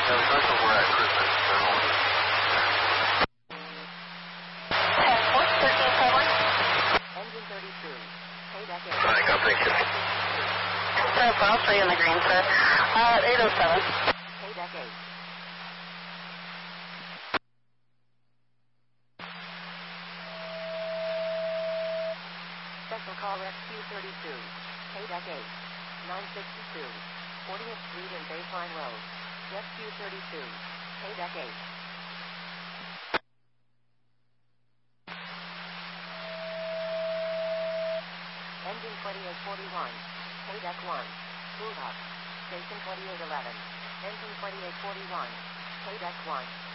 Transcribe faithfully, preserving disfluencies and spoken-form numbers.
that's what we're at Christmas Journal. Transport thirteen forward. Engine thirty-two. Payback eight. Alright, go, thank you. That's I'll stay in the green, sir. Uh, eight oh seven. Payback eight. Special call Rescue thirty-two. Payback eight. nine sixty-two. fortieth Street and Baseline Road. Rescue thirty-two. Payback eight. Engine twenty-eight forty-one. Payback one. Move up. Station twenty-eight eleven. Engine twenty-eight forty-one. Payback one.